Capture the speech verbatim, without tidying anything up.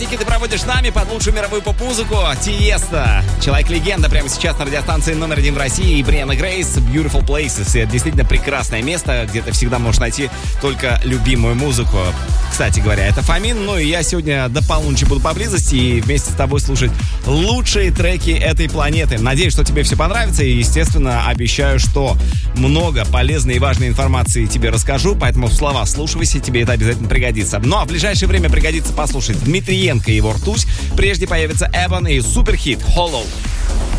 Вечеринки ты проводишь с нами под лучшую мировую поп-музыку. Тиеста, человек-легенда, прямо сейчас на радиостанции номер один в России. И Брианна Грейс, Beautiful Places. И это действительно прекрасное место, где ты всегда можешь найти только любимую музыку. Кстати говоря, это Фомин. Ну и я сегодня до полуночи буду поблизости и вместе с тобой слушать лучшие треки этой планеты. Надеюсь, что тебе все понравится. И, естественно, обещаю, что много полезной и важной информации тебе расскажу. Поэтому слова слушайся, тебе это обязательно пригодится. Ну а в ближайшее время пригодится послушать Дмитриенко и его «Ртуть». Прежде появится Эван и суперхит «Hollow».